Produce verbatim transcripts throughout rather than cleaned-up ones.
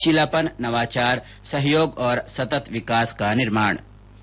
लचीलापन, नवाचार, सहयोग और सतत विकास का निर्माण।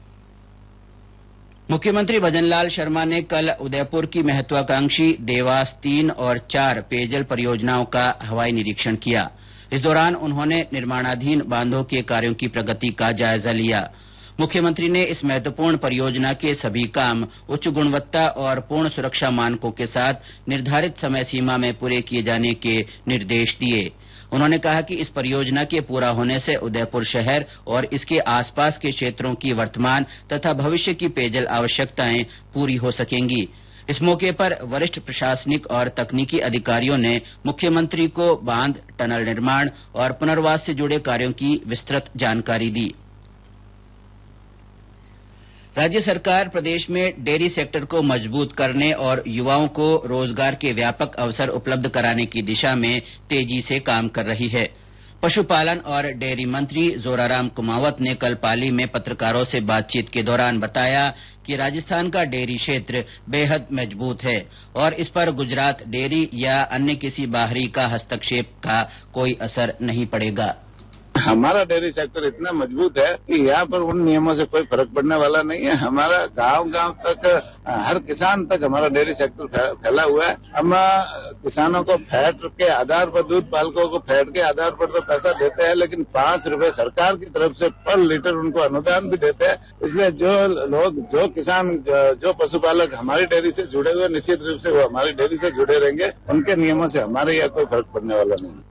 मुख्यमंत्री भजनलाल शर्मा ने कल उदयपुर की महत्वाकांक्षी देवास तीन और चार पेयजल परियोजनाओं का हवाई निरीक्षण किया। इस दौरान उन्होंने निर्माणाधीन बांधों के कार्यों की प्रगति का जायजा लिया। मुख्यमंत्री ने इस महत्वपूर्ण परियोजना के सभी काम उच्च गुणवत्ता और पूर्ण सुरक्षा मानकों के साथ निर्धारित समय सीमा में पूरे किए जाने के निर्देश दिए। उन्होंने कहा कि इस परियोजना के पूरा होने से उदयपुर शहर और इसके आसपास के क्षेत्रों की वर्तमान तथा भविष्य की पेयजल आवश्यकताएं पूरी हो सकेंगी। इस मौके पर वरिष्ठ प्रशासनिक और तकनीकी अधिकारियों ने मुख्यमंत्री को बांध, टनल निर्माण और पुनर्वास से जुड़े कार्यों की विस्तृत जानकारी दी। राज्य सरकार प्रदेश में डेयरी सेक्टर को मजबूत करने और युवाओं को रोजगार के व्यापक अवसर उपलब्ध कराने की दिशा में तेजी से काम कर रही है। पशुपालन और डेयरी मंत्री जोराराम कुमावत ने कल पाली में पत्रकारों से बातचीत के दौरान बताया कि राजस्थान का डेयरी क्षेत्र बेहद मजबूत है और इस पर गुजरात डेयरी या अन्य किसी बाहरी का हस्तक्षेप का कोई असर नहीं पड़ेगा। हमारा डेयरी सेक्टर इतना मजबूत है कि यहाँ पर उन नियमों से कोई फर्क पड़ने वाला नहीं है। हमारा गांव गांव तक, हर किसान तक हमारा डेयरी सेक्टर फैला हुआ है। हम किसानों को फैट के आधार पर, दूध पालकों को फैट के आधार पर तो पैसा देते हैं, लेकिन पांच रुपए सरकार की तरफ से पर लीटर उनको अनुदान भी देते हैं। इसलिए जो लोग, जो किसान, जो पशुपालक हमारी डेयरी से जुड़े हुए, निश्चित रूप से वो हमारी डेयरी से जुड़े रहेंगे। उनके नियमों से हमारे यहाँ कोई फर्क पड़ने वाला नहीं है।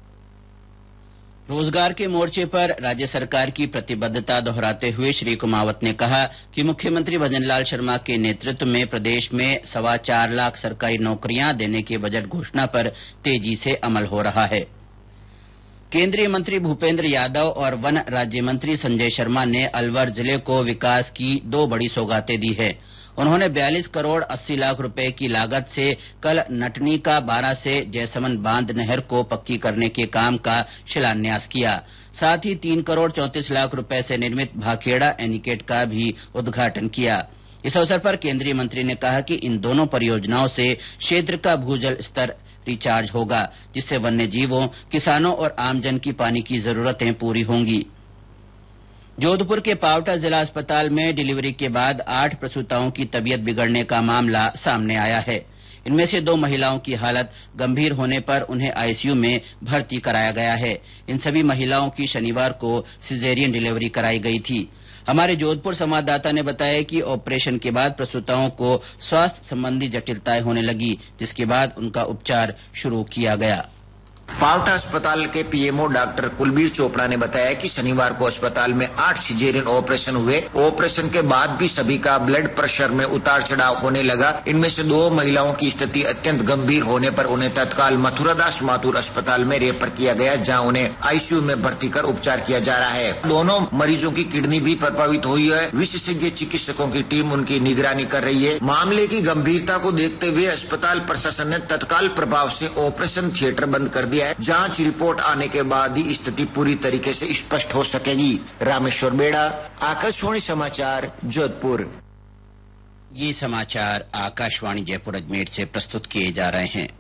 रोजगार के मोर्चे पर राज्य सरकार की प्रतिबद्धता दोहराते हुए श्री कुमावत ने कहा कि मुख्यमंत्री भजनलाल शर्मा के नेतृत्व में प्रदेश में सवा चार लाख सरकारी नौकरियां देने की बजट घोषणा पर तेजी से अमल हो रहा है। केंद्रीय मंत्री भूपेंद्र यादव और वन राज्य मंत्री संजय शर्मा ने अलवर जिले को विकास की दो बड़ी सौगातें दी है। उन्होंने बयालीस करोड़ अस्सी लाख रुपए की लागत से कल नटनी का बारह से जयसमन बांध नहर को पक्की करने के काम का शिलान्यास किया। साथ ही तीन करोड़ चौंतीस लाख रुपए से निर्मित भाखेड़ा एनीकेट का भी उद्घाटन किया। इस अवसर पर केंद्रीय मंत्री ने कहा कि इन दोनों परियोजनाओं से क्षेत्र का भूजल स्तर रिचार्ज होगा, जिससे वन्य जीवों, किसानों और आमजन की पानी की जरूरतें पूरी होंगी। जोधपुर के पावटा जिला अस्पताल में डिलीवरी के बाद आठ प्रसूताओं की तबीयत बिगड़ने का मामला सामने आया है। इनमें से दो महिलाओं की हालत गंभीर होने पर उन्हें आईसीयू में भर्ती कराया गया है। इन सभी महिलाओं की शनिवार को सिजेरियन डिलीवरी कराई गई थी। हमारे जोधपुर संवाददाता ने बताया कि ऑपरेशन के बाद प्रसूताओं को स्वास्थ्य संबंधी जटिलताएं होने लगी, जिसके बाद उनका उपचार शुरू किया गया। पावटा अस्पताल के पीएमओ डॉक्टर कुलबीर चोपड़ा ने बताया कि शनिवार को अस्पताल में आठ सिजेरियन ऑपरेशन हुए। ऑपरेशन के बाद भी सभी का ब्लड प्रेशर में उतार चढ़ाव होने लगा। इनमें से दो महिलाओं की स्थिति अत्यंत गंभीर होने पर उन्हें तत्काल मथुरादास माथुर अस्पताल में रेफर किया गया, जहां उन्हें आईसीयू में भर्ती कर उपचार किया जा रहा है। दोनों मरीजों की किडनी भी प्रभावित हुई है। विशेषज्ञ चिकित्सकों की टीम उनकी निगरानी कर रही है। मामले की गंभीरता को देखते हुए अस्पताल प्रशासन ने तत्काल प्रभाव से ऑपरेशन थिएटर बंद कर दिया। जांच रिपोर्ट आने के बाद ही स्थिति पूरी तरीके से स्पष्ट हो सकेगी। रामेश्वर बेड़ा, आकाशवाणी समाचार, जोधपुर। ये समाचार आकाशवाणी जयपुर अजमेर से प्रस्तुत किए जा रहे हैं।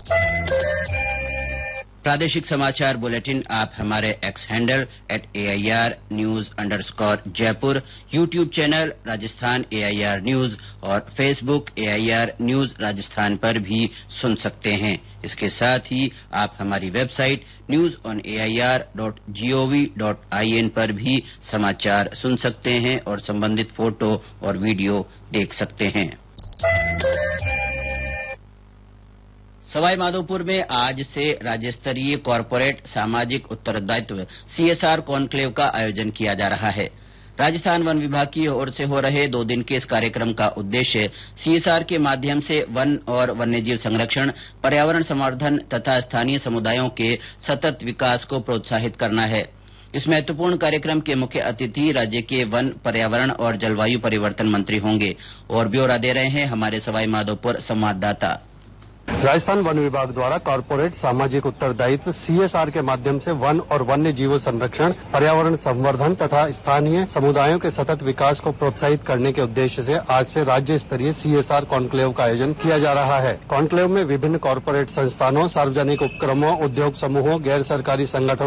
प्रादेशिक समाचार बुलेटिन आप हमारे x handle at A I R news underscore Jaipur, YouTube channel Rajasthan A I R news और Facebook A I R news Rajasthan पर भी सुन सकते हैं। इसके साथ ही आप हमारी website news on A I R dot G O V dot I N पर भी समाचार सुन सकते हैं और संबंधित फोटो और वीडियो देख सकते हैं। सवाई माधोपुर में आज से राज्य स्तरीय कॉरपोरेट सामाजिक उत्तरदायित्व सी एस आर कॉन्क्लेव का आयोजन किया जा रहा है। राजस्थान वन विभाग की ओर से हो रहे दो दिन के इस कार्यक्रम का उद्देश्य सी एस आर के माध्यम से वन और वन्यजीव संरक्षण, पर्यावरण संवर्धन तथा स्थानीय समुदायों के सतत विकास को प्रोत्साहित करना है। इस महत्वपूर्ण कार्यक्रम के मुख्य अतिथि राज्य के वन, पर्यावरण और जलवायु परिवर्तन मंत्री होंगे। और ब्यौरा दे रहे हैं हमारे सवाई माधोपुर संवाददाता। राजस्थान वन विभाग द्वारा कॉर्पोरेट सामाजिक उत्तरदायित्व सी एस आर के माध्यम से वन और वन्य जीवों संरक्षण, पर्यावरण संवर्धन तथा स्थानीय समुदायों के सतत विकास को प्रोत्साहित करने के उद्देश्य से आज से राज्य स्तरीय सी एस आर कॉन्क्लेव का आयोजन किया जा रहा है। कॉन्क्लेव में विभिन्न कॉर्पोरेट संस्थानों, सार्वजनिक उपक्रमों, उद्योग समूहों, गैर सरकारी संगठनों